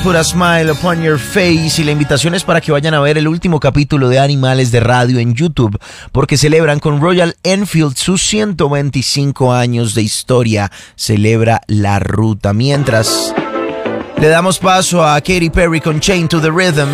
Put a Smile Upon Your Face, y la invitación es para que vayan a ver el último capítulo de Animales de Radio en YouTube, porque celebran con Royal Enfield sus 125 años de historia. Celebra la ruta. Mientras le damos paso a Katy Perry con Chained to the Rhythm.